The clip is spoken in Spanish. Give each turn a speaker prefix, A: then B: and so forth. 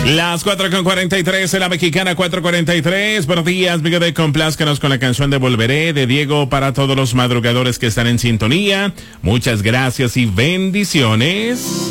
A: Las 4:43 en la mexicana, 4:43. Buenos días, amigo de Complázcanos con la canción de Volveré de Diego para todos los madrugadores que están en sintonía. Muchas gracias y bendiciones.